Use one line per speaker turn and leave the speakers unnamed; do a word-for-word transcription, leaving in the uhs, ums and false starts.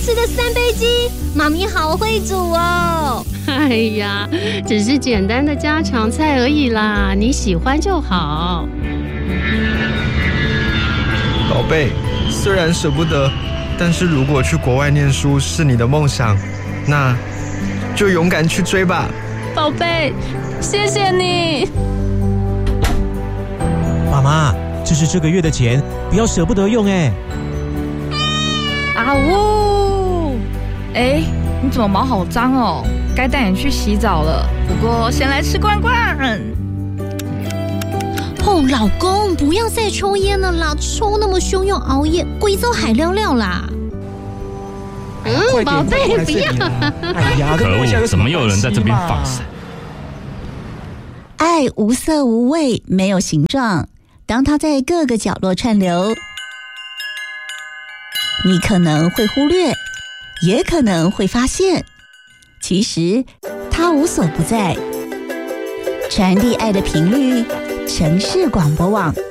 吃的三杯鸡，妈咪好会煮哦。
哎呀，只是简单的家常菜而已啦，你喜欢就好。
宝贝，虽然舍不得，但是如果去国外念书是你的梦想，那就勇敢去追吧。
宝贝，谢谢你。
妈妈，这是这个月的钱，不要舍不得用哎。
啊呜！哎，你怎么毛好脏哦？该带你去洗澡了。不过先来吃罐罐。
哦，老公，不要再抽烟了啦！抽那么凶又熬夜，贵州海料料啦。
嗯，宝贝，不要！
哎呀，
可恶，怎么又有人在这边放闪？
爱无色无味，没有形状。当它在各个角落串流，你可能会忽略，也可能会发现，其实它无所不在。传递爱的频率，城市广播网。